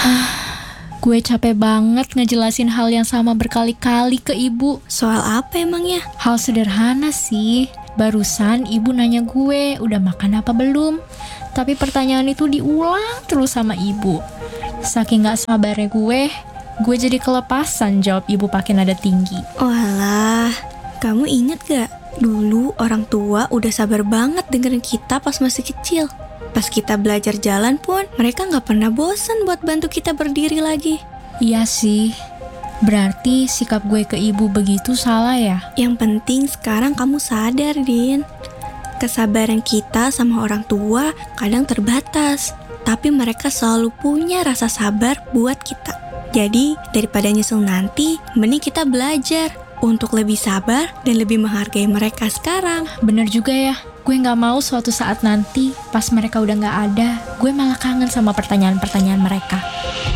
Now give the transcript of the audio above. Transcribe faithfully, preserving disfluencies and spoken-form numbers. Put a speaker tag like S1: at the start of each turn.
S1: Gue capek banget ngejelasin hal yang sama berkali-kali ke ibu.
S2: Soal apa emangnya?
S1: Hal sederhana sih. Barusan ibu nanya gue, udah makan apa belum? Tapi pertanyaan itu diulang terus sama ibu. Saking gak sabarnya gue, gue jadi kelepasan jawab ibu pakai nada tinggi.
S2: Walah, kamu inget gak? Dulu orang tua udah sabar banget dengerin kita pas masih kecil. Pas kita belajar jalan pun, mereka gak pernah bosan buat bantu kita berdiri lagi.
S1: Iya sih, berarti sikap gue ke ibu begitu salah ya?
S2: Yang penting sekarang kamu sadar, Din. Kesabaran kita sama orang tua kadang terbatas, tapi mereka selalu punya rasa sabar buat kita. Jadi, daripada nyesel nanti, mending kita belajar untuk lebih sabar dan lebih menghargai mereka sekarang.
S1: Bener juga ya, gue gak mau suatu saat nanti pas mereka udah gak ada, gue malah kangen sama pertanyaan-pertanyaan mereka.